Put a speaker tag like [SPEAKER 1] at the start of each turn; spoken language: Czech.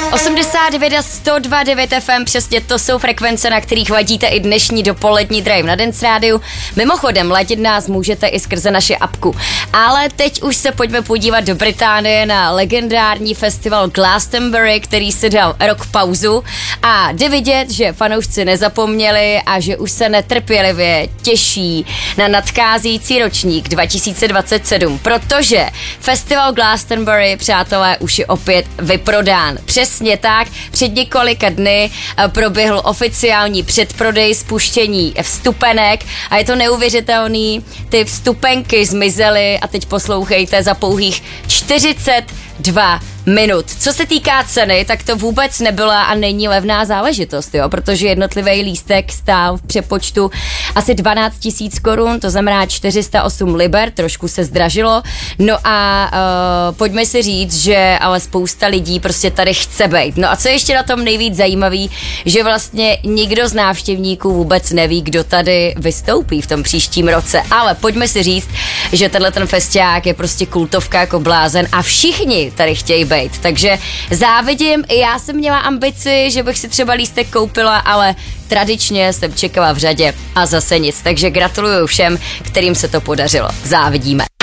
[SPEAKER 1] 89 a 102.9 FM, přesně to jsou frekvence, na kterých ladíte i dnešní dopolední Drive na Dance Rádiu. Mimochodem, ladit nás můžete i skrze naši apku. Ale teď už se pojďme podívat do Británie na legendární festival Glastonbury, který si dal rok pauzu a jde vidět, že fanoušci nezapomněli a že už se netrpělivě těší na nadcházející ročník 2027, protože festival Glastonbury, přátelé, už je opět vyprodán. Přesně tak, před několika dny proběhl oficiální předprodej spuštění vstupenek a je to neuvěřitelný, ty vstupenky zmizely a teď poslouchejte za pouhých 42 minut. Co se týká ceny, tak to vůbec nebyla a není levná záležitost, jo, protože jednotlivý lístek stál v přepočtu asi 12 000 korun, to znamená 408 liber, trošku se zdražilo. No a pojďme si říct, že ale spousta lidí prostě tady chce být. No a co ještě na tom nejvíc zajímavý, že vlastně nikdo z návštěvníků vůbec neví, kdo tady vystoupí v tom příštím roce. Ale pojďme si říct, že tenhle ten festiák je prostě kultovka jako blázen a všichni tady chtějí být. Takže závidím, i já jsem měla ambici, že bych si třeba lístek koupila, ale tradičně jsem čekala v řadě a zase nic. Takže gratuluju všem, kterým se to podařilo. Závidíme.